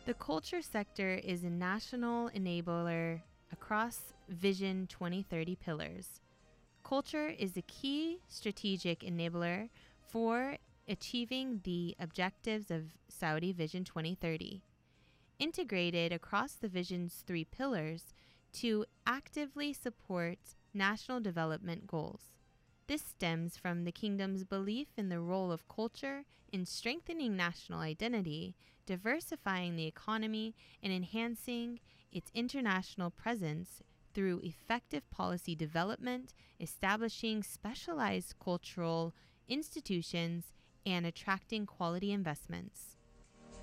The culture sector is a national enabler across Vision 2030 pillars. Culture is a key strategic enabler for achieving the objectives of Saudi Vision 2030, integrated across the Vision's 3 pillars to actively support national development goals. This stems from the kingdom's belief in the role of culture in strengthening national identity, diversifying the economy, and enhancing its international presence through effective policy development, establishing specialized cultural institutions, and attracting quality investments.